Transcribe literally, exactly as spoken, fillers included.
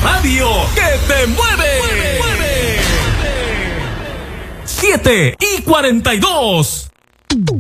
radio que te mueve. mueve, mueve. siete y cuarenta y dos.